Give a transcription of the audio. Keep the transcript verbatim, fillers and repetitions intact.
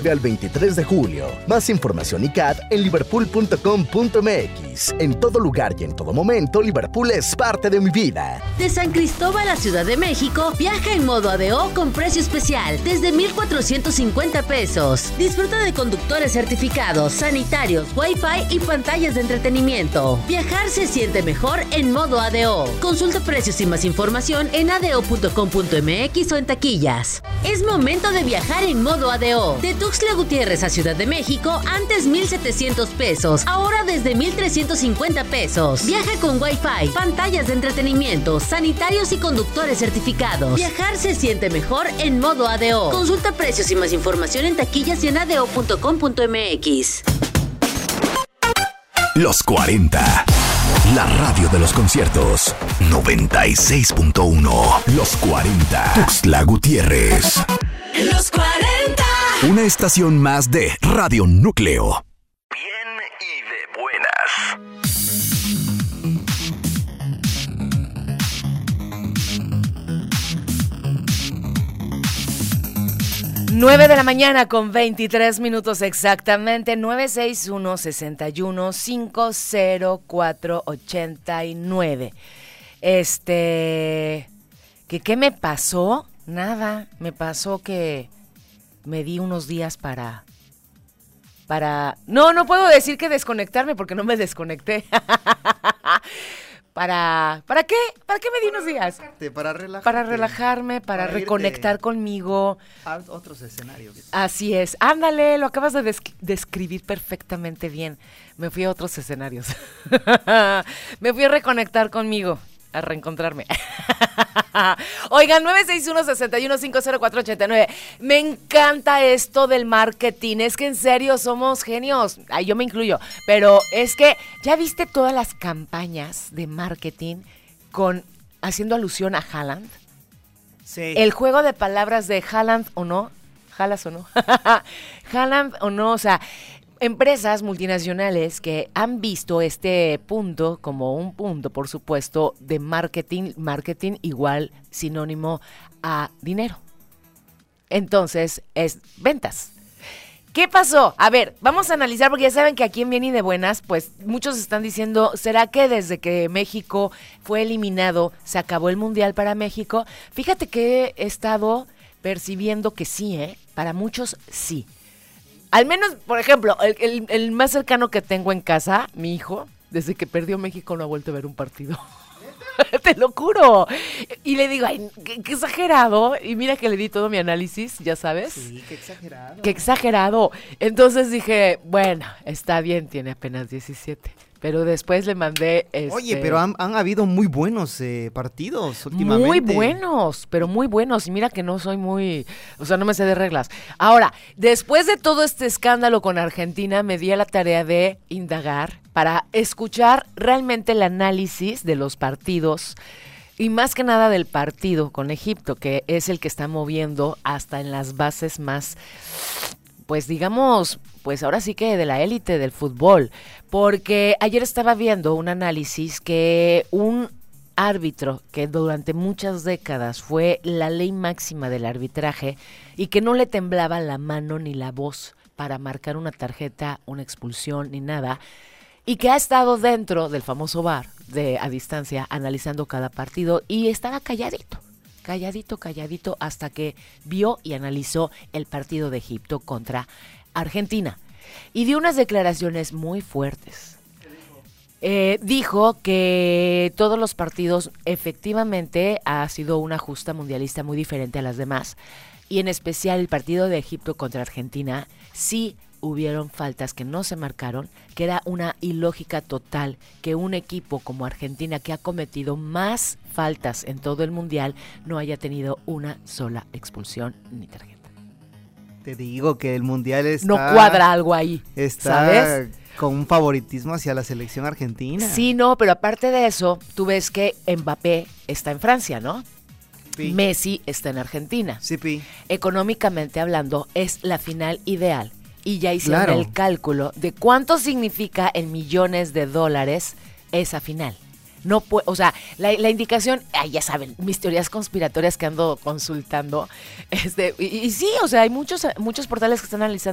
nueve al veintitrés de julio. Más información y C A D en liverpool punto com punto m x. En todo lugar y en todo momento, Liverpool es parte de mi vida. De San Cristóbal a Ciudad de México, viaja en modo A D O con precio especial desde mil cuatrocientos cincuenta pesos. Disfruta de conductores certificados, sanitarios, Wi-Fi y pantallas de entretenimiento. Viajar se siente mejor en modo A D O. Consulta precios y más información en a d o punto com punto m x o en taquillas. Es momento de viajar en modo A D O. De Tuxtla Gutiérrez a Ciudad de México, antes mil setecientos pesos, ahora desde mil trescientos cincuenta pesos. Viaja con Wi-Fi, pantallas de entretenimiento, sanitarios y conductores certificados. Viajar se siente mejor en modo A D O. Consulta precios y más información en taquillas y en a d o punto com punto m x. Los cuarenta. La radio de los conciertos. noventa y seis punto uno. Los cuarenta. Tuxtla Gutiérrez. Los cuarenta. Una estación más de Radio Núcleo. Bien y de buenas. nueve de la mañana con veintitrés minutos exactamente. Nueve seis uno, seis uno, cinco cero cuatro ocho nueve. Este, ¿que qué me pasó? Nada, me pasó que me di unos días para, para, no, no puedo decir que desconectarme porque no me desconecté. Para, ¿para qué? ¿Para qué me di unos días? Para relajarte. Para relajarme, para, para reconectar conmigo. A otros escenarios. Así es. Ándale, lo acabas de desc- describir perfectamente bien. Me fui a otros escenarios. Me fui a reconectar conmigo, a reencontrarme. Oigan, nueve seis uno, seis uno, cinco cero cuatro ocho nueve. Me encanta esto del marketing. Es que en serio somos genios. Ay, yo me incluyo. Pero es que ya viste todas las campañas de marketing con haciendo alusión a Haaland. Sí. El juego de palabras de Haaland o no. ¿Jalas o no? Haaland o no. O sea, empresas multinacionales que han visto este punto como un punto, por supuesto, de marketing, marketing igual sinónimo a dinero. Entonces, es ventas. ¿Qué pasó? A ver, vamos a analizar, porque ya saben que aquí en Bien y de Buenas, pues muchos están diciendo, ¿será que desde que México fue eliminado se acabó el Mundial para México? Fíjate que he estado percibiendo que sí, ¿eh? Para muchos sí. Al menos, por ejemplo, el, el, el más cercano que tengo en casa, mi hijo, desde que perdió México no ha vuelto a ver un partido. Te lo juro. Y le digo, ay, qué, qué exagerado. Y mira que le di todo mi análisis, ya sabes. Sí, qué exagerado. Qué exagerado. Entonces dije, bueno, está bien, tiene apenas diecisiete. Pero después le mandé... Este, Oye, pero han, han habido muy buenos eh, partidos últimamente. Muy buenos, pero muy buenos. Y mira que no soy muy... O sea, no me sé de reglas. Ahora, después de todo este escándalo con Argentina, me di a la tarea de indagar para escuchar realmente el análisis de los partidos y más que nada del partido con Egipto, que es el que está moviendo hasta en las bases más... Pues digamos, pues ahora sí que de la élite del fútbol, porque ayer estaba viendo un análisis que un árbitro que durante muchas décadas fue la ley máxima del arbitraje y que no le temblaba la mano ni la voz para marcar una tarjeta, una expulsión ni nada, y que ha estado dentro del famoso V A R de a distancia analizando cada partido y estaba calladito. Calladito, calladito, hasta que vio y analizó el partido de Egipto contra Argentina. Y dio unas declaraciones muy fuertes. Eh, dijo que todos los partidos efectivamente ha sido una justa mundialista muy diferente a las demás. Y en especial el partido de Egipto contra Argentina, sí hubieron faltas que no se marcaron, que era una ilógica total que un equipo como Argentina, que ha cometido más faltas en todo el mundial, no haya tenido una sola expulsión ni tarjeta. Te digo que el mundial está... No cuadra algo ahí, está ¿sabes? Con un favoritismo hacia la selección argentina. Sí, no, pero aparte de eso, tú ves que Mbappé está en Francia, ¿no? Sí. Messi está en Argentina. Sí, pi. Económicamente hablando, es la final ideal. Y ya hicieron Claro. el cálculo de cuánto significa en millones de dólares esa final. No puede, o sea, la, la indicación, ay, ya saben, mis teorías conspiratorias que ando consultando, este, y, y sí, o sea, hay muchos, muchos portales que están analizando